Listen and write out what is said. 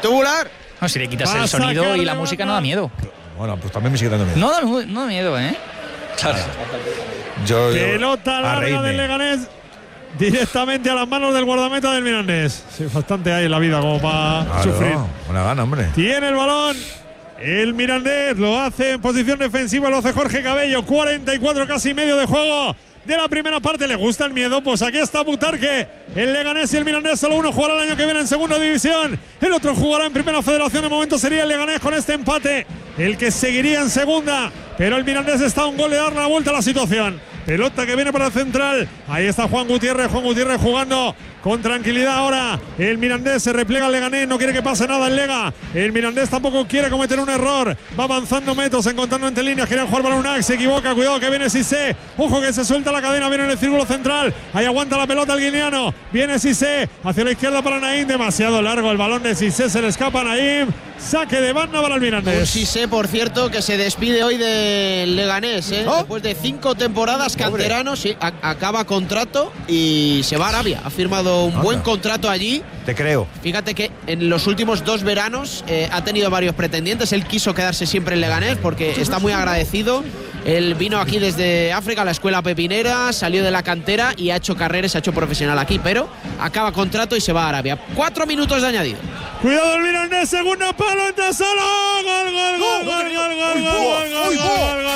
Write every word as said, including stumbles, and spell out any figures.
tubular. No, si le quitas el sonido y la música no da miedo. Bueno, pues también me sigue dando miedo. No da, no da miedo, ¿eh? Claro. Yo, yo, Pelota larga del Leganés directamente a las manos del guardameta del Mirandés. Sí, bastante hay en la vida como para claro, sufrir. Buena gana, hombre. Tiene el balón. El Mirandés lo hace en posición defensiva, lo hace Jorge Cabello. cuarenta y cuatro casi medio de juego de la primera parte. ¿Le gusta el miedo? Pues aquí está Butarque. El Leganés y el Mirandés, solo uno jugará el año que viene en segunda división. El otro jugará en primera federación. De momento sería el Leganés con este empate el que seguiría en segunda. Pero el Mirandés está a un gol de dar la vuelta a la situación. Pelota que viene para el central. Ahí está Juan Gutiérrez. Juan Gutiérrez jugando con tranquilidad ahora. El Mirandés se replega al Leganés. No quiere que pase nada el Lega. El Mirandés tampoco quiere cometer un error. Va avanzando metros, encontrando entre líneas. Quiere jugar para Unac. Se equivoca. Cuidado que viene Cissé. Ojo que se suelta la cadena. Viene en el círculo central. Ahí aguanta la pelota el guineano. Viene Cissé. Hacia la izquierda para Naim. Demasiado largo el balón de Cissé. Se le escapa a Naim. Saque de banda para el Mirandés. Un Cissé, por cierto, que se despide hoy del Leganés, ¿eh? ¿Oh? Después de cinco temporadas, canterano, sí, a, acaba contrato y se va a Arabia. Ha firmado un Anda. buen contrato allí. Te creo. Fíjate que en los últimos dos veranos eh, ha tenido varios pretendientes. Él quiso quedarse siempre en Leganés porque está muy agradecido. Él vino aquí desde África, a la escuela pepinera, salió de la cantera y ha hecho carrera, se ha hecho profesional aquí, pero acaba contrato y se va a Arabia. Cuatro minutos de añadido. Cuidado el Mirandés, segundo palo, entra solo. Gol, gol, gol, gol, gol, gol, gol, gol, gol, gol, gol, gol.